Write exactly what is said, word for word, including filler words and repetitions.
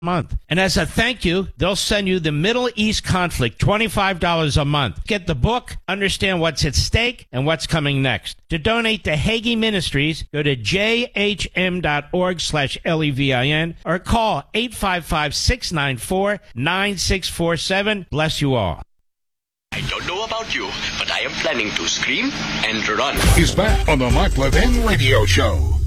month. And as a thank you, they'll send you The Middle East Conflict, twenty-five dollars a month. Get the book, understand what's at stake, and what's coming next. To donate to Hagee Ministries, go to jhm.org slash L-E-V-I-N or call eight five five, six nine four, nine six four seven. Bless you all. I don't know about you, but I am planning to scream and run. He's back on the Mark Levin Radio Show.